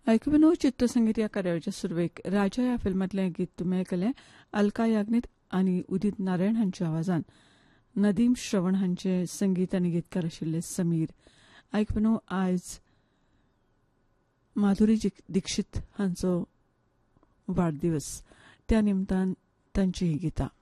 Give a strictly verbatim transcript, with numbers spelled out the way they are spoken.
आयकुबीनो चित्रसंगीत ह्या कार्यावळीच्या सुरवेक राजा ह्या फिल्मांतलें गीत तुमी आयकलें अलका याग्नीत आनी उदीत नारायण हांच्या आवाजान. नदीम श्रवण हांचे संगीत आनी गीतकार आशिल्ले समीर. आयकुबीनो आयज माधुरी दीक्षित हांचो वाडदिवस, त्या निमतान तांची ही गितां.